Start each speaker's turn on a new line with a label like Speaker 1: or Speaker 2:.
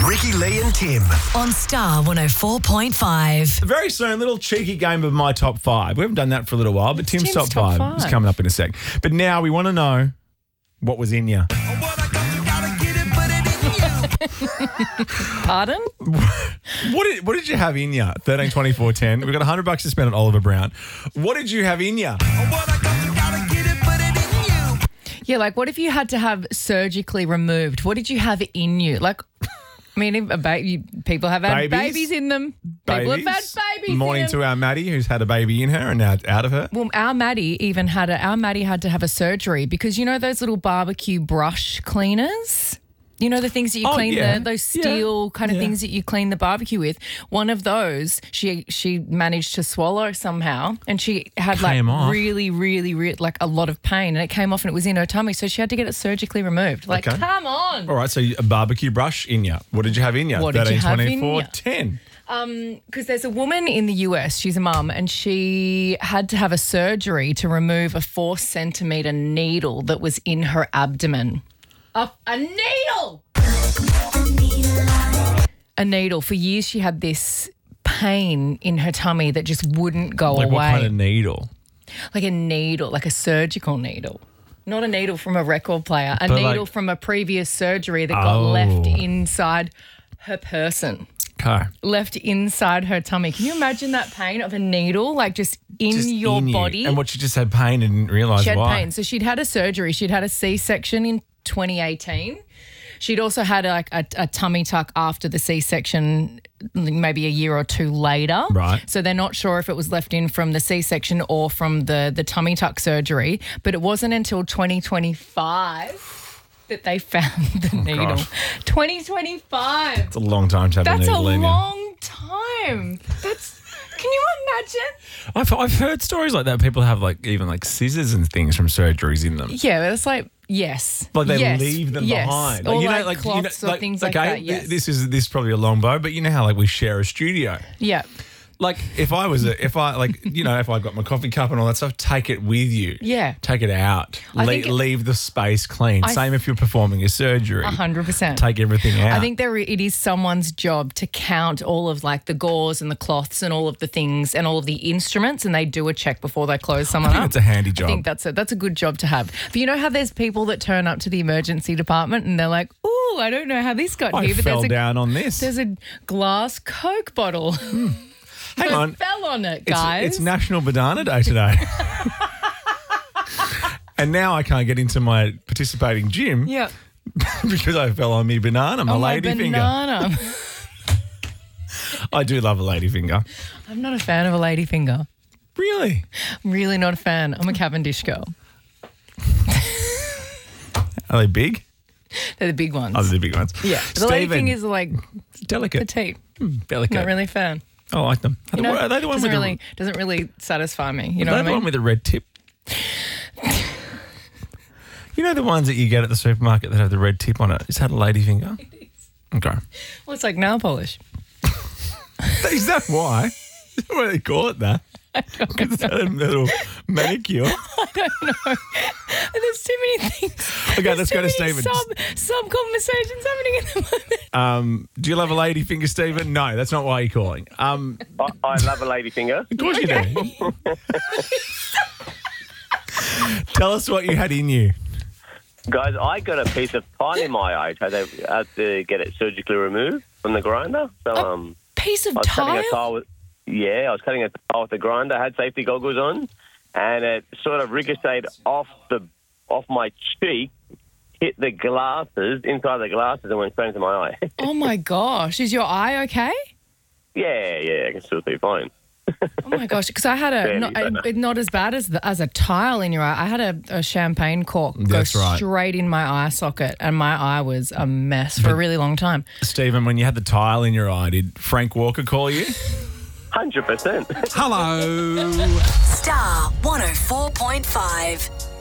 Speaker 1: Ricky, Lee and Tim.
Speaker 2: On Star 104.5.
Speaker 3: Very soon, little cheeky game of my top five. We haven't done that for a little while, but Tim's top five is coming up in a sec. But now we want to know what was in you.
Speaker 4: Pardon?
Speaker 3: What did you have in you? 13, 24, 10. We've got $100 to spend on Oliver Brown. What did you have in you?
Speaker 4: Yeah, like what if you had to have surgically removed? What did you have in you? Like, I mean, people have had babies in them. People have had babies
Speaker 3: Morning
Speaker 4: in them.
Speaker 3: to our Maddie, who's had a baby in her and now it's out of her.
Speaker 4: Well, our Maddie had to have a surgery because you know those little barbecue brush cleaners? You know the things that you clean those steel kind of things that you clean the barbecue with. One of those she managed to swallow somehow, and she had really like a lot of pain, and it came off and it was in her tummy, so she had to get it surgically removed. Like, come on!
Speaker 3: All right, so a barbecue brush in you. What did you have in you?
Speaker 4: What did you have in
Speaker 3: 24,
Speaker 4: you?
Speaker 3: 10.
Speaker 4: Because there's a woman in the US, she's a mum, and she had to have a surgery to remove a 4-centimetre needle that was in her abdomen. A needle! A needle. For years she had this pain in her tummy that just wouldn't go away.
Speaker 3: Like what kind of needle?
Speaker 4: Like a needle, like a surgical needle. Not a needle from a record player. A needle from a previous surgery that got left inside her person.
Speaker 3: Okay.
Speaker 4: Left inside her tummy. Can you imagine that pain of a needle, like just in your body?
Speaker 3: And what, she just had pain and didn't realise why?
Speaker 4: She had pain. So she'd had a surgery. She'd had a C-section in 2018. She'd also had a tummy tuck after the C-section, maybe a year or two later.
Speaker 3: Right.
Speaker 4: So they're not sure if it was left in from the C-section or from the tummy tuck surgery. But it wasn't until 2025 that they found the needle.
Speaker 3: Gosh.
Speaker 4: 2025.
Speaker 3: It's a long time to have a needle in you.
Speaker 4: That's a long time. Can you imagine?
Speaker 3: I've heard stories like that. People have even scissors and things from surgeries in them.
Speaker 4: Yeah, but it's like, yes.
Speaker 3: Like they leave them behind.
Speaker 4: Or cloths or things like that, yes.
Speaker 3: This is probably a long bow, but you know how we share a studio.
Speaker 4: Yeah.
Speaker 3: Like if I got my coffee cup and all that stuff, take it with you.
Speaker 4: Yeah.
Speaker 3: Take it out. Leave the space clean. Same if you're performing a surgery.
Speaker 4: 100%.
Speaker 3: Take everything out.
Speaker 4: I think it is someone's job to count all of the gauze and the cloths and all of the things and all of the instruments, and they do a check before they close someone up.
Speaker 3: That's a handy job.
Speaker 4: I think that's a good job to have. But you know how there's people that turn up to the emergency department and they're like, "Ooh, I don't know how this got here, but
Speaker 3: fell down on this.
Speaker 4: There's a glass Coke bottle."
Speaker 3: Hang on.
Speaker 4: Fell on it, guys.
Speaker 3: It's National Banana Day today. And now I can't get into my participating gym because I fell on me banana, my ladyfinger. I do love a ladyfinger.
Speaker 4: I'm not a fan of a ladyfinger.
Speaker 3: Really?
Speaker 4: I'm really not a fan. I'm a Cavendish girl.
Speaker 3: Are they big?
Speaker 4: They're the big ones.
Speaker 3: Oh, they're the big ones.
Speaker 4: Yeah. The ladyfingers are
Speaker 3: delicate.
Speaker 4: Petite.
Speaker 3: Delicate.
Speaker 4: Not really a fan.
Speaker 3: I like them. Are they the one
Speaker 4: doesn't really satisfy me. You know what I mean?
Speaker 3: The one with the red tip. You know the ones that you get at the supermarket that have the red tip on it? Is that a ladyfinger?
Speaker 4: It is.
Speaker 3: Okay.
Speaker 4: Well, it's like nail polish.
Speaker 3: Is that why? Is that why they call it that?
Speaker 4: I don't know.
Speaker 3: Is that a little manicure?
Speaker 4: I don't know. There's too many things.
Speaker 3: Okay, let's go to Stephen.
Speaker 4: Sub conversations happening at the moment.
Speaker 3: Do you love a ladyfinger, Stephen? No, that's not why you're calling.
Speaker 5: I love a ladyfinger.
Speaker 3: Of course you do. Tell us what you had in you.
Speaker 5: Guys, I got a piece of pie in my eye. I had to get it surgically removed from the grinder. So,
Speaker 4: piece of
Speaker 5: I was
Speaker 4: tile?
Speaker 5: cutting a tile I was cutting a tile with the grinder. I had safety goggles on, and it sort of ricocheted off my cheek, hit the glasses, inside the glasses, and went straight into my eye.
Speaker 4: Oh, my gosh. Is your eye okay?
Speaker 5: Yeah, I can still see fine.
Speaker 4: Oh, my gosh. Because I had not as bad as a tile in your eye. I had a champagne cork go straight in my eye socket, and my eye was a mess for a really long time.
Speaker 3: Stephen, when you had the tile in your eye, did Frank Walker call you?
Speaker 5: 100%.
Speaker 3: Hello.
Speaker 2: Star 104.5.